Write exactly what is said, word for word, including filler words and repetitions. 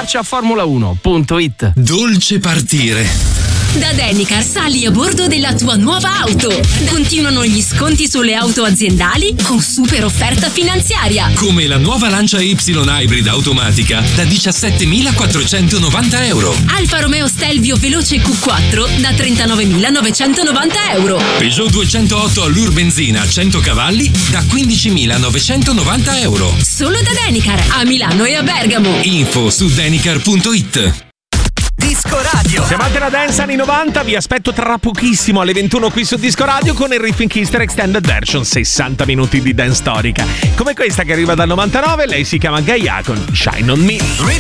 marcia a formula uno punto it. Dolce partire. Da Denicar sali a bordo della tua nuova auto. Continuano gli sconti sulle auto aziendali con super offerta finanziaria. Come la nuova Lancia Y Hybrid automatica da diciassettemilaquattrocentonovanta euro. Alfa Romeo Stelvio Veloce Q quattro da trentanovemilanovancentonovanta euro. Peugeot duecentootto Allure benzina cento cavalli da quindicimilanovecentonovanta euro. Solo da Denicar a Milano e a Bergamo. Info su denicar punto it. Disco Radio. Se amate la dance anni novanta, vi aspetto tra pochissimo alle ventuno qui su Disco Radio con il Riffing Kister Extended Version, sessanta minuti di dance storica. Come questa che arriva dal novantanove, lei si chiama Gaia con Shine on Me.